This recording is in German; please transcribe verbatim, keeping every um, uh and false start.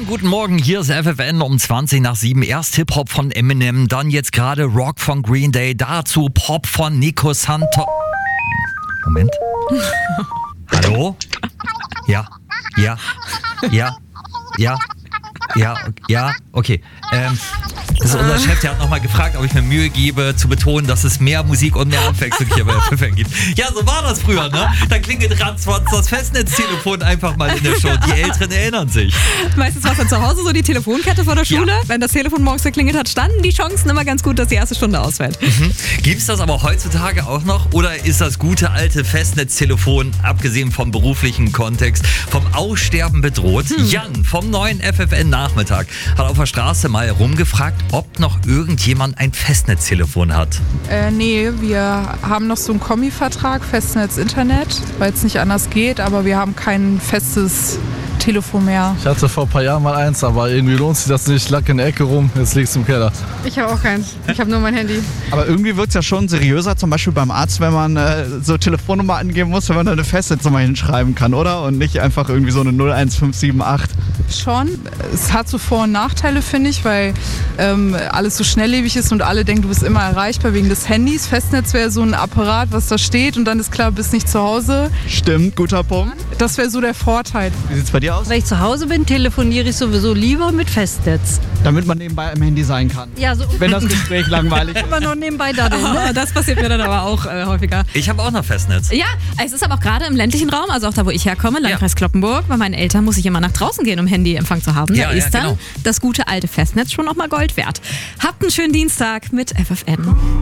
guten Morgen, hier ist F F N um zwanzig nach sieben. Erst Hip-Hop von Eminem, dann jetzt gerade Rock von Green Day, dazu Pop von Nico Santos. Moment. Hallo? Ja, ja, ja, ja, ja, ja, okay. Ähm, das ist unser Chef, der hat nochmal gefragt, ob ich mir Mühe gebe, zu betonen, dass es mehr Musik und mehr Abwechslung hier bei F F N gibt. Ja, so war das früher, ne? Da klingelt ratzfatz das Festnetztelefon einfach mal in der Show. Die Älteren erinnern sich. Meistens war es dann zu Hause so die Telefonkette vor der Schule. Ja. Wenn das Telefon morgens geklingelt hat, standen die Chancen immer ganz gut, dass die erste Stunde ausfällt. Mhm. Gibt es das aber heutzutage auch noch? Oder ist das gute alte Festnetztelefon, abgesehen vom beruflichen Kontext, vom Aussterben bedroht? Hm. Jan vom neuen F F N-Nachmittag hat auf der Straße mal rumgefragt, ob noch irgendjemand ein Festnetztelefon hat. Äh, nee, wir haben noch so einen Kommi-Vertrag, Festnetz Internet, weil es nicht anders geht, aber wir haben kein festes Telefon mehr. Ich hatte vor ein paar Jahren mal eins, aber irgendwie lohnt sich das nicht. Lag in der Ecke rum, jetzt liegt's im Keller. Ich habe auch keins. Ich habe nur mein Handy. Aber irgendwie wird es ja schon seriöser, zum Beispiel beim Arzt, wenn man äh, so Telefonnummer angeben muss, wenn man da eine Festnetznummer hinschreiben kann, oder? Und nicht einfach irgendwie so eine null eins fünf sieben acht. Schon. Es hat so Vor- und Nachteile, finde ich, weil ähm, alles so schnelllebig ist und alle denken, du bist immer erreichbar wegen des Handys. Festnetz wäre so ein Apparat, was da steht und dann ist klar, du bist nicht zu Hause. Stimmt, guter Punkt. Das wäre so der Vorteil. Wie sieht's bei dir aus? Wenn ich zu Hause bin, telefoniere ich sowieso lieber mit Festnetz. Damit man nebenbei am Handy sein kann. Ja, so Wenn das Gespräch langweilig ist. immer noch nebenbei daddeln. Ne? Oh, das passiert mir dann aber auch äh, häufiger. Ich habe auch noch Festnetz. Ja, es ist aber auch gerade im ländlichen Raum, also auch da, wo ich herkomme, Landkreis Ja. Kloppenburg, bei meinen Eltern muss ich immer nach draußen gehen, um Handyempfang zu haben. Ja, Da ja, ist dann genau. das gute alte Festnetz schon noch mal Gold wert. Habt einen schönen Dienstag mit F F N.